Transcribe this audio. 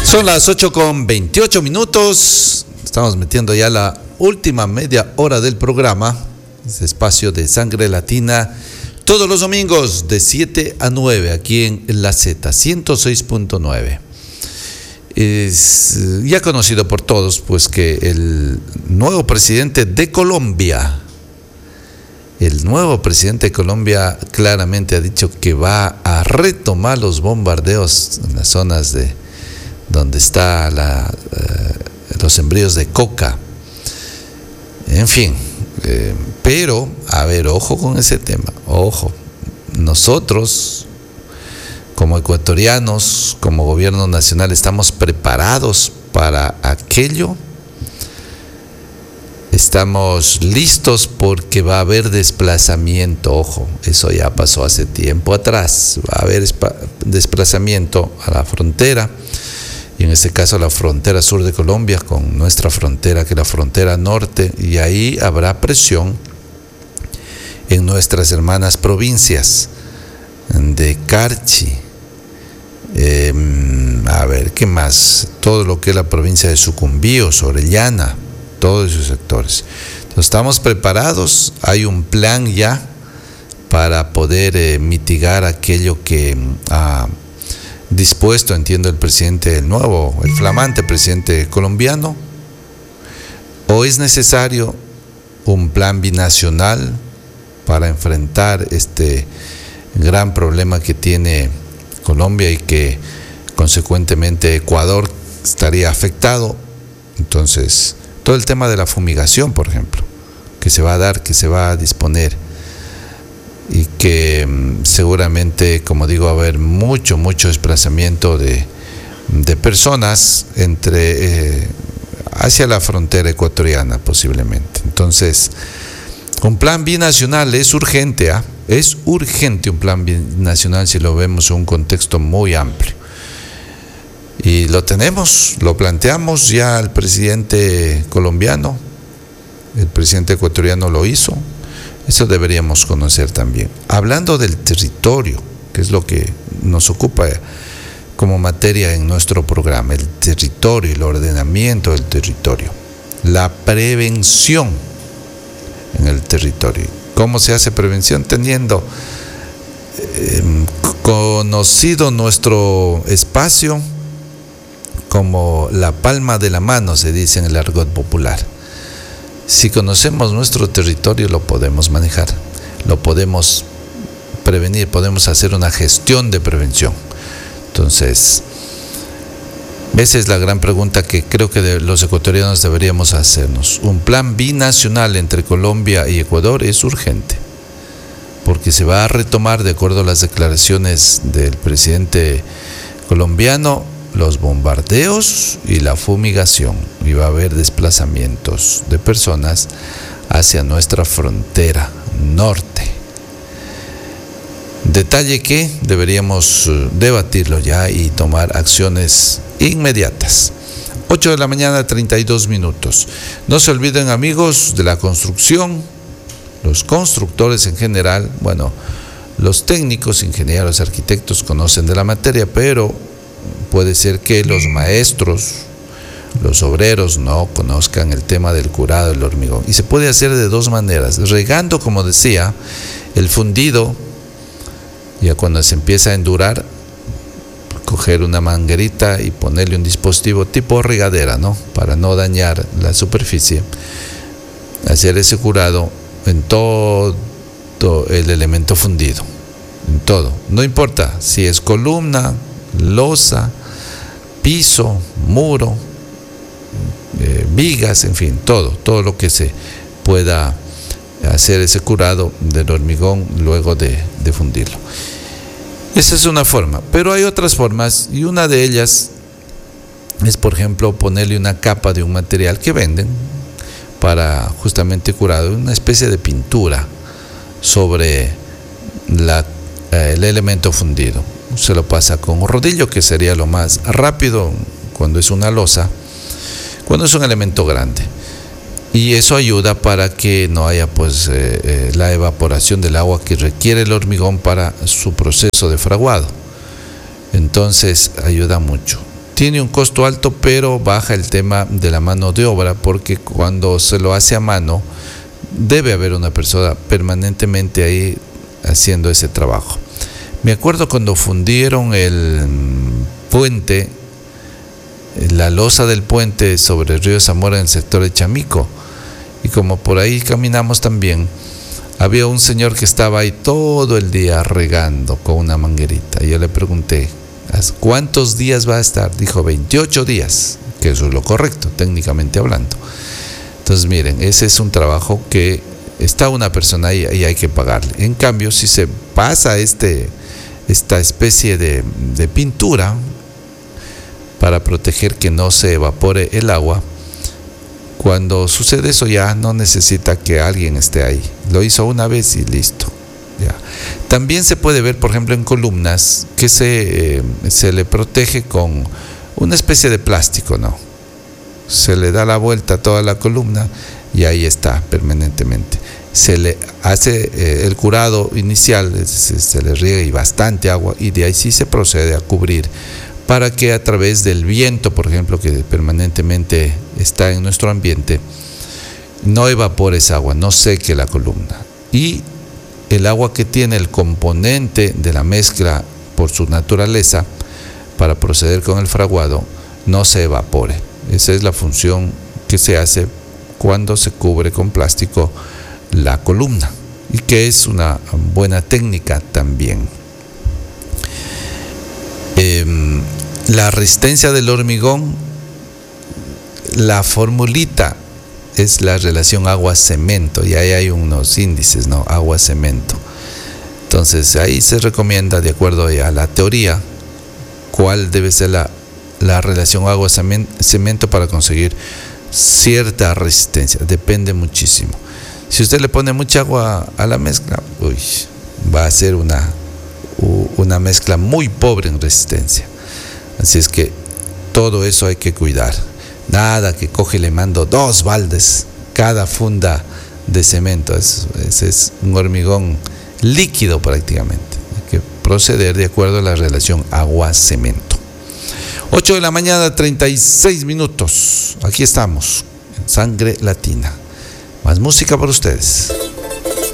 Son las 8:28. Estamos metiendo ya la última media hora del programa. Ese espacio de Sangre Latina. Todos los domingos de 7 a 9 aquí en La Z 106.9. Es ya conocido por todos pues que el nuevo presidente de Colombia claramente ha dicho que va a retomar los bombardeos en las zonas de donde está los sembríos de coca. En fin, pero, a ver, ojo con ese tema, ojo. Nosotros, como ecuatorianos, como gobierno nacional, estamos preparados para aquello. Estamos listos porque va a haber desplazamiento, ojo, eso ya pasó hace tiempo atrás. Va a haber desplazamiento a la frontera. Y en este caso la frontera sur de Colombia con nuestra frontera, que es la frontera norte, y ahí habrá presión en nuestras hermanas provincias de Carchi, a ver, ¿qué más? Todo lo que es la provincia de Sucumbíos, Orellana, todos esos sectores. Entonces, estamos preparados, hay un plan ya para poder mitigar aquello que dispuesto, entiendo, el presidente el flamante presidente colombiano. ¿O es necesario un plan binacional para enfrentar este gran problema que tiene Colombia y que consecuentemente Ecuador estaría afectado? Entonces, todo el tema de la fumigación, por ejemplo, que se va a disponer, y que seguramente, como digo, va a haber mucho desplazamiento de personas hacia la frontera ecuatoriana posiblemente. Entonces, un plan binacional es urgente, es urgente un plan binacional si lo vemos en un contexto muy amplio. Y lo planteamos ya al presidente colombiano, el presidente ecuatoriano lo hizo. Eso deberíamos conocer también. Hablando del territorio, que es lo que nos ocupa como materia en nuestro programa, el territorio, el ordenamiento del territorio, la prevención en el territorio. ¿Cómo se hace prevención? Teniendo conocido nuestro espacio como la palma de la mano, se dice en el argot popular. Si conocemos nuestro territorio, lo podemos manejar, lo podemos prevenir, podemos hacer una gestión de prevención. Entonces, esa es la gran pregunta que creo que los ecuatorianos deberíamos hacernos. Un plan binacional entre Colombia y Ecuador es urgente, porque se va a retomar, de acuerdo a las declaraciones del presidente colombiano, los bombardeos y la fumigación, y va a haber desplazamientos de personas hacia nuestra frontera norte. Detalle que deberíamos debatirlo ya y tomar acciones inmediatas. 8:32 a.m. No se olviden, amigos, de la construcción, los constructores en general, bueno, los técnicos, ingenieros, arquitectos conocen de la materia, pero puede ser que los maestros, los obreros no conozcan el tema del curado del hormigón. Y se puede hacer de dos maneras: regando, como decía, el fundido, ya cuando se empieza a endurar, coger una manguerita y ponerle un dispositivo tipo regadera, ¿no? Para no dañar la superficie, hacer ese curado en todo el elemento fundido, en todo, no importa si es columna, losa, piso, muro, vigas, en fin, todo lo que se pueda hacer ese curado del hormigón luego de fundirlo. Esa es una forma, pero hay otras formas, y una de ellas es, por ejemplo, ponerle una capa de un material que venden para justamente curado, una especie de pintura sobre el elemento fundido. Se lo pasa con un rodillo, que sería lo más rápido cuando es una losa, cuando es un elemento grande, y eso ayuda para que no haya la evaporación del agua que requiere el hormigón para su proceso de fraguado. Entonces ayuda mucho. tiene un costo alto, pero baja el tema de la mano de obra, porque cuando se lo hace a mano, debe haber una persona permanentemente ahí haciendo ese trabajo. Me acuerdo cuando fundieron el puente, la losa del puente sobre el río Zamora en el sector de Chamico, y como por ahí caminamos también, había un señor que estaba ahí todo el día regando con una manguerita. Y yo le pregunté, ¿cuántos días va a estar? Dijo 28 días, que eso es lo correcto, técnicamente hablando. Entonces miren, ese es un trabajo que está una persona ahí y hay que pagarle. En cambio, si se pasa esta especie de pintura para proteger que no se evapore el agua, cuando sucede eso ya no necesita que alguien esté ahí. Lo hizo una vez y listo. Ya. También se puede ver, por ejemplo, en columnas que se le protege con una especie de plástico, ¿no? Se le da la vuelta a toda la columna y ahí está permanentemente. Se le hace el curado inicial, se le riega y bastante agua, y de ahí sí se procede a cubrir para que a través del viento, por ejemplo, que permanentemente está en nuestro ambiente, no evapore esa agua, no seque la columna. Y el agua que tiene el componente de la mezcla por su naturaleza para proceder con el fraguado no se evapore. Esa es la función que se hace cuando se cubre con plástico la columna, y que es una buena técnica también. La resistencia del hormigón, la formulita es la relación agua-cemento, y ahí hay unos índices, ¿no? Agua-cemento. Entonces ahí se recomienda, de acuerdo a la teoría, cuál debe ser la relación agua-cemento para conseguir cierta resistencia. Depende muchísimo. Si usted le pone mucha agua a la mezcla, va a ser una mezcla muy pobre en resistencia. Así es que todo eso hay que cuidar. Nada que coge y le mando 2 baldes cada funda de cemento. Ese es un hormigón líquido prácticamente. Hay que proceder de acuerdo a la relación agua-cemento. 8 de la mañana, 36 minutos. Aquí estamos, en Sangre Latina. Más música para ustedes.